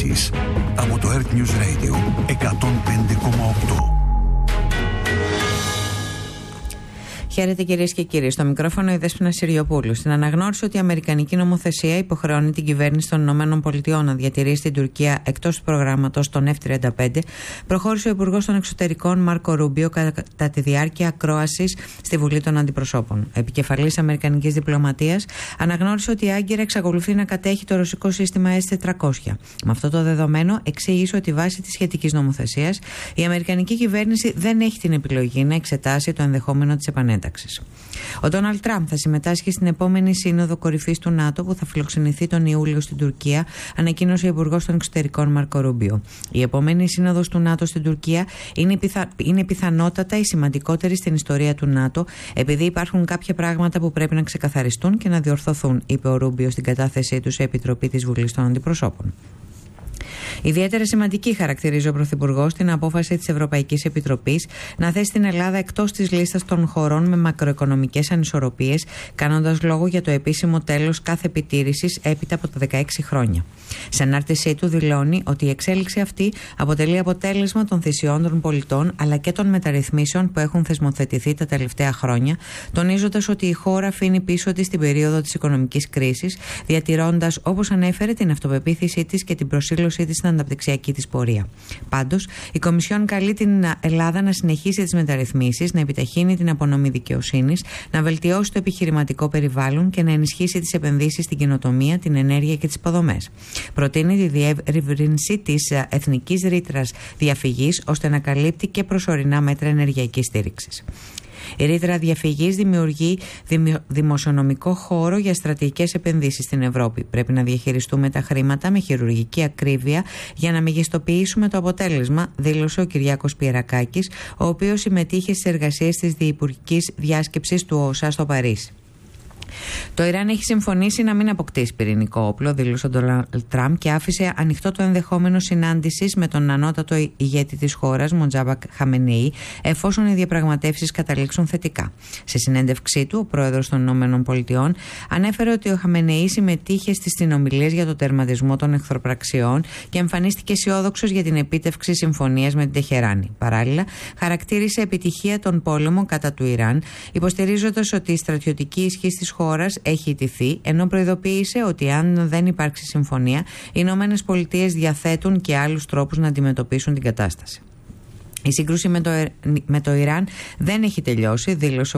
ειδήσεις από το Earth News Radio 105,8. Χαίρετε κυρίες και κύριοι. Στο μικρόφωνο η Δέσποινα Συριοπούλου. Στην αναγνώριση ότι η Αμερικανική νομοθεσία υποχρεώνει την κυβέρνηση των ΗΠΑ να διατηρήσει την Τουρκία εκτός του προγράμματος των F-35, προχώρησε ο Υπουργός των Εξωτερικών Μάρκο Ρούμπιο κατά τη διάρκεια ακρόασης στη Βουλή των Αντιπροσώπων. Ο επικεφαλής Αμερικανικής διπλωματίας αναγνώρισε ότι η Άγκυρα εξακολουθεί να κατέχει το ρωσικό σύστημα S-400. Με αυτό το δεδομένο, εξήγησε ότι βάσει της σχετικής νομοθεσίας η Αμερικανική κυβέρνηση δεν έχει την επιλογή να εξετάσει το ενδεχόμενο της επανένταξης. Ο Ντόναλντ Τραμπ θα συμμετάσχει στην επόμενη σύνοδο κορυφής του ΝΑΤΟ που θα φιλοξενηθεί τον Ιούλιο στην Τουρκία, ανακοίνωσε ο Υπουργός των Εξωτερικών Μάρκο Ρούμπιο. Η επόμενη σύνοδος του ΝΑΤΟ στην Τουρκία είναι πιθανότατα η σημαντικότερη στην ιστορία του ΝΑΤΟ, επειδή υπάρχουν κάποια πράγματα που πρέπει να ξεκαθαριστούν και να διορθωθούν, είπε ο Ρούμπιο στην κατάθεσή του σε επιτροπή της Βουλής των Αντιπροσώπων. Ιδιαίτερα σημαντική χαρακτηρίζει ο Πρωθυπουργός την απόφαση της Ευρωπαϊκής Επιτροπής να θέσει την Ελλάδα εκτός της λίστας των χωρών με μακροοικονομικές ανισορροπίες, κάνοντας λόγο για το επίσημο τέλος κάθε επιτήρησης έπειτα από τα 16 χρόνια. Σε ανάρτησή του δηλώνει ότι η εξέλιξη αυτή αποτελεί αποτέλεσμα των θυσιών των πολιτών αλλά και των μεταρρυθμίσεων που έχουν θεσμοθετηθεί τα τελευταία χρόνια, τονίζοντας ότι η χώρα αφήνει πίσω της την περίοδο της οικονομικής κρίσης, διατηρώντας, όπως ανέφερε, την αυτοπεποίθησή της και την προσήλωσή της στην αναπτυξιακή της πορεία. Πάντως, η Κομισιόν καλεί την Ελλάδα να συνεχίσει τις μεταρρυθμίσεις, να επιταχύνει την απονομή δικαιοσύνης, να βελτιώσει το επιχειρηματικό περιβάλλον και να ενισχύσει τις επενδύσεις στην καινοτομία, την ενέργεια και τις υποδομές. Προτείνει τη διεύρυνση της εθνικής ρήτρας διαφυγής ώστε να καλύπτει και προσωρινά μέτρα ενεργειακής στήριξης. Η ρήτρα διαφυγής δημιουργεί δημοσιονομικό χώρο για στρατηγικές επενδύσεις στην Ευρώπη. Πρέπει να διαχειριστούμε τα χρήματα με χειρουργική ακρίβεια για να μεγιστοποιήσουμε το αποτέλεσμα, δήλωσε ο Κυριάκος Πιερακάκης, ο οποίος συμμετείχε στις εργασίες της διυπουργικής διάσκεψης του ΟΣΑ στο Παρίσι. Το Ιράν έχει συμφωνήσει να μην αποκτήσει πυρηνικό όπλο, δήλωσε ο Ντόναλντ Τραμπ και άφησε ανοιχτό το ενδεχόμενο συνάντησης με τον ανώτατο ηγέτη της χώρας, Μοτζάμπα Χαμενεή, εφόσον οι διαπραγματεύσεις καταλήξουν θετικά. Σε συνέντευξή του, ο πρόεδρος των ΗΠΑ ανέφερε ότι ο Χαμενεή συμμετείχε στις συνομιλίες για το τερματισμό των εχθροπραξιών και εμφανίστηκε αισιόδοξος για την επίτευξη συμφωνίας με την Τεχεράνη. Παράλληλα, χαρακτήρισε επιτυχία τον πόλεμο κατά του Ιράν, υποστηρίζοντας ότι η στρατιωτική ισχύ της χώρας έχει ιτηθεί, ενώ προειδοποίησε ότι αν δεν υπάρξει συμφωνία, οι Ηνωμένες Πολιτείες διαθέτουν και άλλους τρόπους να αντιμετωπίσουν την κατάσταση. Η σύγκρουση με το Ιράν δεν έχει τελειώσει, δήλωσε